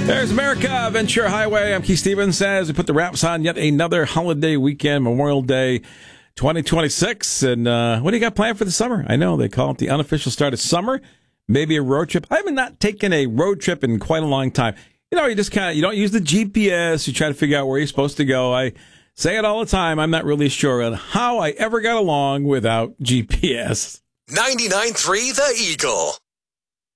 There's America, Ventura Highway. I'm Keith Stevens as we put the wraps on yet another holiday weekend, Memorial Day 2026. And what do you got planned for the summer? I know they call it the unofficial start of summer. Maybe a road trip. I have not taken a road trip in quite a long time. You know, you just you don't use the GPS. You try to figure out where you're supposed to go. I say it all the time. I'm not really sure on how I ever got along without GPS. 99.3 The Eagle.